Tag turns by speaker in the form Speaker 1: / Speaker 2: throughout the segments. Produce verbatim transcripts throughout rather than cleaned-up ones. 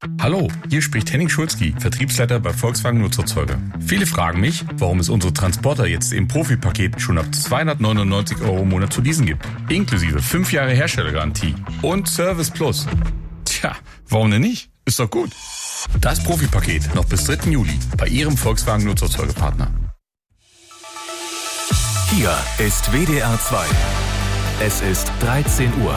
Speaker 1: Hallo, hier spricht Henning Schulzki, Vertriebsleiter bei Volkswagen Nutzerzeuger. Viele fragen mich, warum es unsere Transporter jetzt im Profi-Paket schon ab zweihundertneunundneunzig Euro im Monat zu leasen gibt. Inklusive fünf Jahre Herstellergarantie und Service Plus. Tja, warum denn nicht? Ist doch gut. Das Profi-Paket noch bis dritten Juli bei Ihrem Volkswagen Nutzerzeugerpartner.
Speaker 2: Hier ist W D R zwei. Es ist dreizehn Uhr.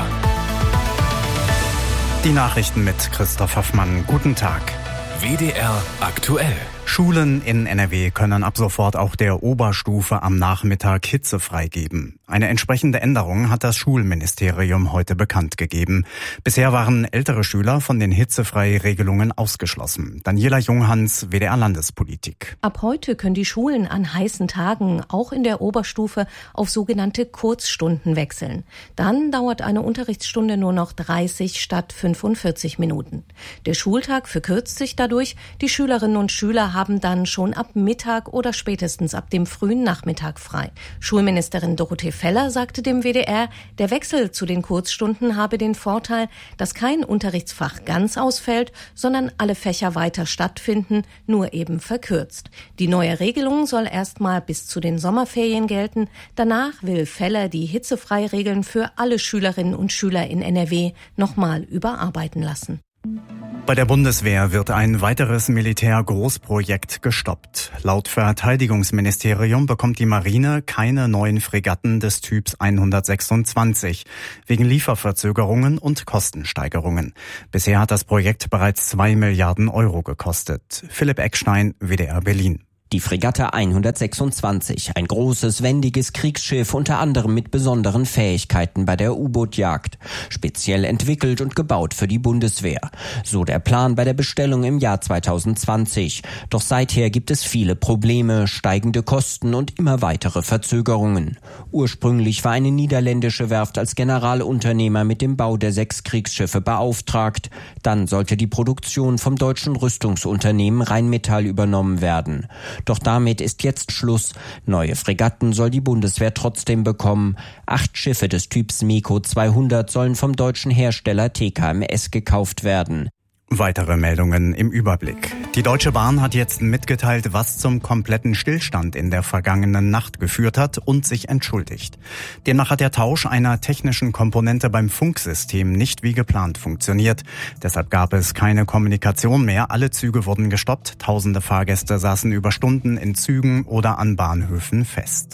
Speaker 3: Die Nachrichten mit Christoph Hoffmann. Guten Tag.
Speaker 2: W D R aktuell.
Speaker 3: Schulen in N R W können ab sofort auch der Oberstufe am Nachmittag hitzefrei geben. Eine entsprechende Änderung hat das Schulministerium heute bekannt gegeben. Bisher waren ältere Schüler von den Hitzefrei-Regelungen ausgeschlossen. Daniela Junghans, W D R Landespolitik.
Speaker 4: Ab heute können die Schulen an heißen Tagen auch in der Oberstufe auf sogenannte Kurzstunden wechseln. Dann dauert eine Unterrichtsstunde nur noch dreißig statt fünfundvierzig Minuten. Der Schultag verkürzt sich dadurch. Die Schülerinnen und Schüler haben dann schon ab Mittag oder spätestens ab dem frühen Nachmittag frei. Schulministerin Dorothee Feller sagte dem W D R, der Wechsel zu den Kurzstunden habe den Vorteil, dass kein Unterrichtsfach ganz ausfällt, sondern alle Fächer weiter stattfinden, nur eben verkürzt. Die neue Regelung soll erstmal bis zu den Sommerferien gelten. Danach will Feller die Hitzefreiregeln für alle Schülerinnen und Schüler in N R W nochmal überarbeiten lassen.
Speaker 3: Bei der Bundeswehr wird ein weiteres Militärgroßprojekt gestoppt. Laut Verteidigungsministerium bekommt die Marine keine neuen Fregatten des Typs hundertsechsundzwanzig wegen Lieferverzögerungen und Kostensteigerungen. Bisher hat das Projekt bereits zwei Milliarden Euro gekostet. Philipp Eckstein, W D R Berlin.
Speaker 5: Die Fregatte hundertsechsundzwanzig, ein großes, wendiges Kriegsschiff, unter anderem mit besonderen Fähigkeiten bei der U-Boot-Jagd. Speziell entwickelt und gebaut für die Bundeswehr. So der Plan bei der Bestellung im Jahr zweitausendzwanzig. Doch seither gibt es viele Probleme, steigende Kosten und immer weitere Verzögerungen. Ursprünglich war eine niederländische Werft als Generalunternehmer mit dem Bau der sechs Kriegsschiffe beauftragt. Dann sollte die Produktion vom deutschen Rüstungsunternehmen Rheinmetall übernommen werden. Doch damit ist jetzt Schluss. Neue Fregatten soll die Bundeswehr trotzdem bekommen. Acht Schiffe des Typs MEKO zweihundert sollen vom deutschen Hersteller T K M S gekauft werden.
Speaker 3: Weitere Meldungen im Überblick. Die Deutsche Bahn hat jetzt mitgeteilt, was zum kompletten Stillstand in der vergangenen Nacht geführt hat und sich entschuldigt. Demnach hat der Tausch einer technischen Komponente beim Funksystem nicht wie geplant funktioniert. Deshalb gab es keine Kommunikation mehr. Alle Züge wurden gestoppt. Tausende Fahrgäste saßen über Stunden in Zügen oder an Bahnhöfen fest.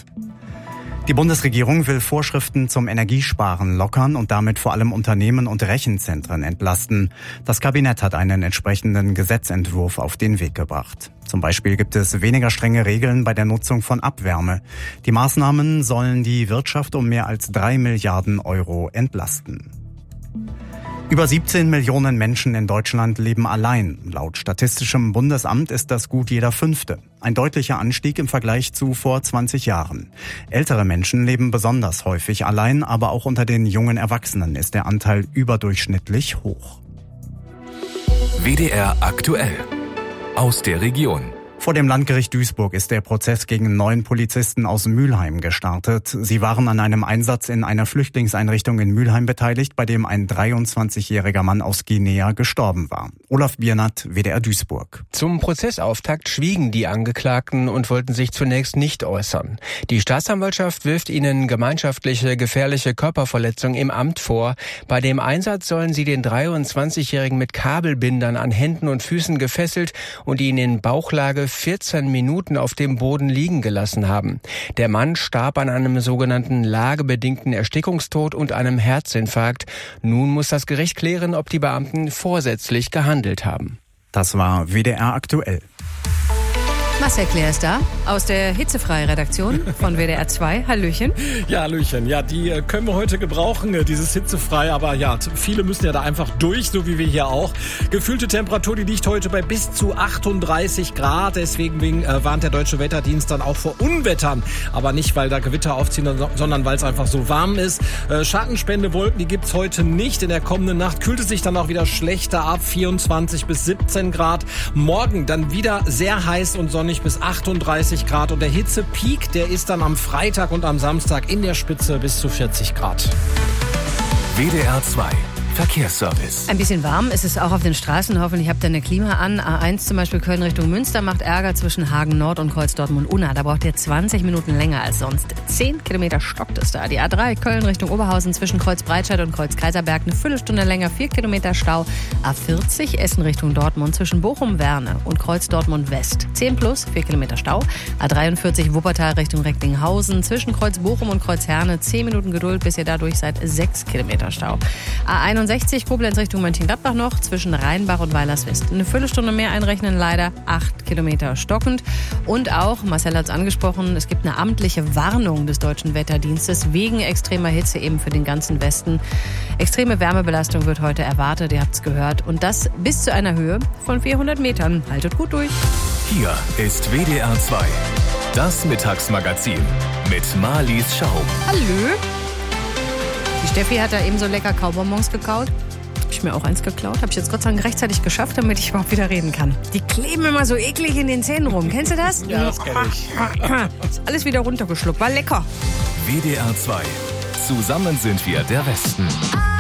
Speaker 3: Die Bundesregierung will Vorschriften zum Energiesparen lockern und damit vor allem Unternehmen und Rechenzentren entlasten. Das Kabinett hat einen entsprechenden Gesetzentwurf auf den Weg gebracht. Zum Beispiel gibt es weniger strenge Regeln bei der Nutzung von Abwärme. Die Maßnahmen sollen die Wirtschaft um mehr als drei Milliarden Euro entlasten. Über siebzehn Millionen Menschen in Deutschland leben allein. Laut Statistischem Bundesamt ist das gut jeder Fünfte. Ein deutlicher Anstieg im Vergleich zu vor zwanzig Jahren. Ältere Menschen leben besonders häufig allein, aber auch unter den jungen Erwachsenen ist der Anteil überdurchschnittlich hoch.
Speaker 2: W D R aktuell. Aus der Region.
Speaker 3: Vor dem Landgericht Duisburg ist der Prozess gegen neun Polizisten aus Mülheim gestartet. Sie waren an einem Einsatz in einer Flüchtlingseinrichtung in Mülheim beteiligt, bei dem ein dreiundzwanzigjähriger Mann aus Guinea gestorben war. Olaf Biernat, W D R Duisburg.
Speaker 6: Zum Prozessauftakt schwiegen die Angeklagten und wollten sich zunächst nicht äußern. Die Staatsanwaltschaft wirft ihnen gemeinschaftliche gefährliche Körperverletzung im Amt vor. Bei dem Einsatz sollen sie den dreiundzwanzigjährigen mit Kabelbindern an Händen und Füßen gefesselt und ihn in Bauchlage vierzehn Minuten auf dem Boden liegen gelassen haben. Der Mann starb an einem sogenannten lagebedingten Erstickungstod und einem Herzinfarkt. Nun muss das Gericht klären, ob die Beamten vorsätzlich gehandelt haben.
Speaker 3: Das war W D R aktuell.
Speaker 7: Marcel Claire ist da, aus der Hitzefrei-Redaktion von W D R zwei. Hallöchen.
Speaker 8: Ja, Hallöchen. Ja, die können wir heute gebrauchen, dieses Hitzefrei. Aber ja, viele müssen ja da einfach durch, so wie wir hier auch. Gefühlte Temperatur, die liegt heute bei bis zu achtunddreißig Grad. Deswegen äh, warnt der Deutsche Wetterdienst dann auch vor Unwettern. Aber nicht, weil da Gewitter aufziehen, sondern weil es einfach so warm ist. Äh, Schattenspendewolken, die gibt's heute nicht. In der kommenden Nacht kühlt es sich dann auch wieder schlechter ab. vierundzwanzig bis siebzehn Grad. Morgen dann wieder sehr heiß und sonnig bis achtunddreißig Grad. Und der Hitzepeak, der ist dann am Freitag und am Samstag in der Spitze bis zu vierzig Grad.
Speaker 2: W D R zwei. Verkehrsservice.
Speaker 7: Ein bisschen warm ist es auch auf den Straßen. Hoffentlich habt ihr eine Klima an. A eins zum Beispiel Köln Richtung Münster macht Ärger zwischen Hagen Nord und Kreuz Dortmund-Unna. Da braucht ihr zwanzig Minuten länger als sonst. zehn Kilometer stockt es da. Die A drei Köln Richtung Oberhausen zwischen Kreuz Breitscheid und Kreuz Kaiserberg eine Viertelstunde länger, vier Kilometer Stau. A vierzig Essen Richtung Dortmund zwischen Bochum-Werne und Kreuz Dortmund West. zehn plus, vier Kilometer Stau. A dreiundvierzig Wuppertal Richtung Recklinghausen zwischen Kreuz Bochum und Kreuz Herne. zehn Minuten Geduld, bis ihr dadurch seid. sechs Kilometer Stau. A einundsechzig Koblenz Richtung Mönchengladbach noch zwischen Rheinbach und Weilerswist. Eine Viertelstunde mehr einrechnen, leider acht Kilometer stockend. Und auch, Marcel hat es angesprochen, es gibt eine amtliche Warnung des Deutschen Wetterdienstes wegen extremer Hitze eben für den ganzen Westen. Extreme Wärmebelastung wird heute erwartet, ihr habt es gehört. Und das bis zu einer Höhe von vierhundert Metern. Haltet gut durch.
Speaker 2: Hier ist W D R zwei. Das Mittagsmagazin mit Marlies Schaum.
Speaker 7: Hallo. Die Steffi hat da eben so lecker Kaubonbons gekaut. Hab ich mir auch eins geklaut. Hab ich jetzt Gott sei Dank rechtzeitig geschafft, damit ich überhaupt wieder reden kann. Die kleben immer so eklig in den Zähnen rum. Kennst du das?
Speaker 8: Ja, das kenn ich.
Speaker 7: Ist alles wieder runtergeschluckt. War lecker.
Speaker 2: W D R zwei. Zusammen sind wir der Westen.